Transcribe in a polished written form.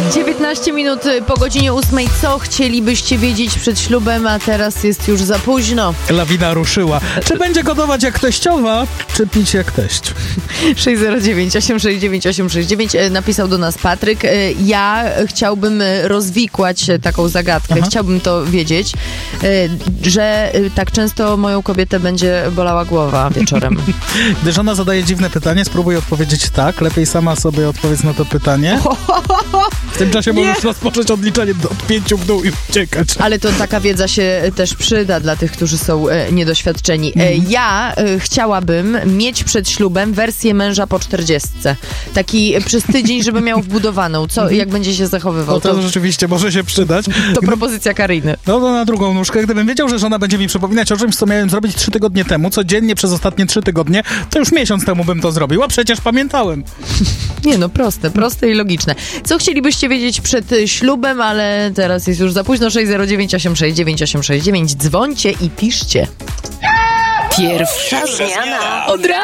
19 minut po godzinie 8. Co chcielibyście wiedzieć przed ślubem, a teraz jest już za późno? Lawina ruszyła. Czy będzie gotować jak teściowa, czy pić jak teść? 609 869 869 napisał do nas Patryk. Ja chciałbym rozwikłać taką zagadkę. Chciałbym to wiedzieć, że tak często moją kobietę będzie bolała głowa wieczorem. Gdy żona zadaje dziwne pytanie, spróbuj odpowiedzieć tak. Lepiej sama sobie odpowiedz na to pytanie. W tym czasie możesz rozpocząć odliczanie od 5 w dół i uciekać. Ale to taka wiedza się też przyda dla tych, którzy są niedoświadczeni. Ja chciałabym mieć przed ślubem wersję męża po 40. Taki przez tydzień, żeby miał wbudowaną. Co, jak będzie się zachowywał. To rzeczywiście może się przydać. To propozycja Kariny. No to na drugą nóżkę. Gdybym wiedział, że żona będzie mi przypominać o czymś, co miałem zrobić 3 tygodnie temu, codziennie przez ostatnie 3 tygodnie, to już miesiąc temu bym to zrobił, a przecież pamiętałem. Nie no, proste i logiczne. Co chcielibyście wiedzieć przed ślubem, ale teraz jest już za późno. 609 869 869. Dzwońcie i piszcie. Pierwsza zmiana od razu.